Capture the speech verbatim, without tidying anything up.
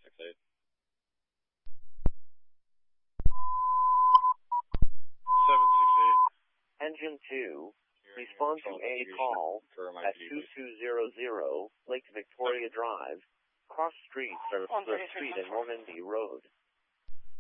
six eight. seven six eight. Engine two, respond to a call at two two zero zero Lake Victoria Drive, cross streets of Cliff Street and Normandy Road.